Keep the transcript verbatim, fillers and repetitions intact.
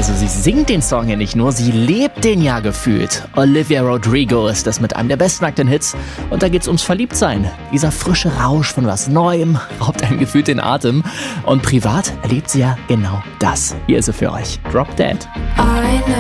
Also sie singt den Song ja nicht nur, sie lebt den ja gefühlt. Olivia Rodrigo ist das mit einem der besten aktuellen Hits. Und da geht's ums Verliebtsein. Dieser frische Rausch von was Neuem raubt einem gefühlt den Atem. Und privat erlebt sie ja genau das. Hier ist sie für euch. Drop Dead. I know